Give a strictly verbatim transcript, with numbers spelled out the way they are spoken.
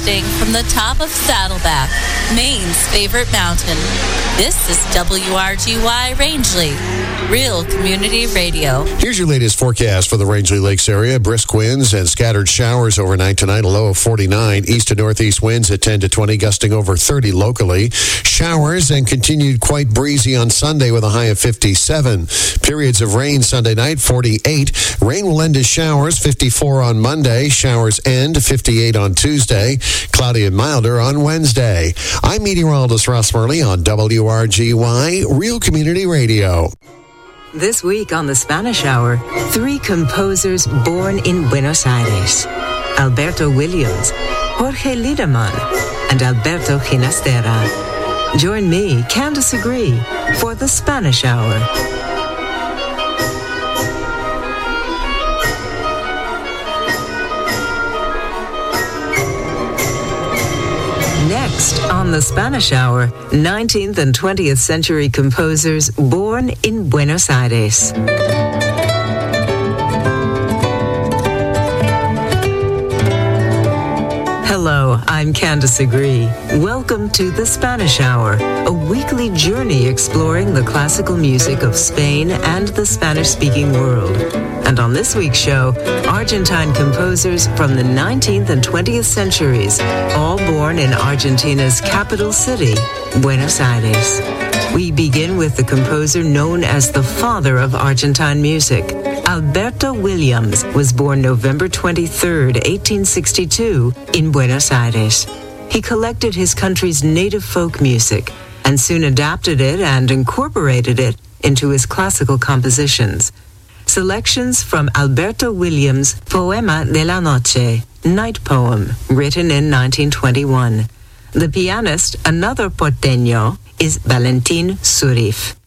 Broadcasting from the top of Saddleback, Maine's favorite mountain. This is W R G Y Rangeley, Real Community Radio. Here's your latest forecast for the Rangeley Lakes area. Brisk winds and scattered showers overnight tonight, a low of forty-nine. East to northeast winds at ten to twenty, gusting over thirty locally. Showers and continued quite breezy on Sunday with a high of fifty-seven. Periods of rain Sunday night, forty-eight. Rain will end as showers, fifty-four on Monday. Showers end, fifty-eight on Tuesday. Cloudy and milder on Wednesday. I'm meteorologist Ross Murley on W R G Y, Real Community Radio. This week on the Spanish Hour, three composers born in Buenos Aires: Alberto Williams, Jorge Liederman, and Alberto Ginastera. Join me, Candace Agree, for the Spanish Hour. Next on the Spanish Hour, nineteenth and twentieth century composers born in Buenos Aires. Hello, I'm Candace Agree. Welcome to the Spanish Hour, a weekly journey exploring the classical music of Spain and the Spanish-speaking world. And on this week's show, Argentine composers from the nineteenth and twentieth centuries, all born in Argentina's capital city, Buenos Aires. We begin with the composer known as the father of Argentine music. Alberto Williams was born November twenty-third, eighteen sixty-two, in Buenos Aires. He collected his country's native folk music and soon adapted it and incorporated it into his classical compositions. Selections from Alberto Williams' Poema de la Noche, Night Poem, written in nineteen twenty-one. The pianist, another porteño, is Valentin Surif.